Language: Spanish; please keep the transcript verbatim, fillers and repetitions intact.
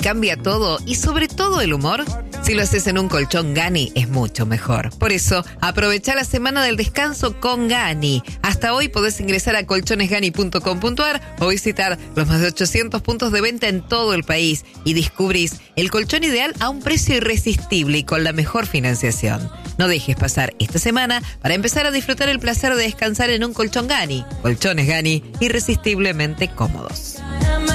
cambia todo y sobre todo el humor. Si lo haces en un colchón Gani es mucho mejor. Por eso, aprovecha la semana del descanso con Gani. Hasta hoy podés ingresar a colchones gani punto com punto a r o visitar los más de ochocientos puntos de venta en todo el país y descubrís el colchón ideal a un precio irresistible y con la mejor financiación. No dejes pasar esta semana para empezar a disfrutar el placer de descansar en un colchón Gani. Colchones Gani, irresistiblemente cómodos.